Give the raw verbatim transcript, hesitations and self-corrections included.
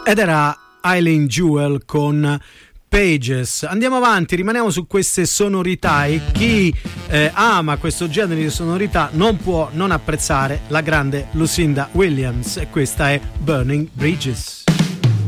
ed era Eileen Jewell con Pages. Andiamo avanti, rimaniamo su queste sonorità e chi eh, ama questo genere di sonorità non può non apprezzare la grande Lucinda Williams, e questa è Burning Bridges.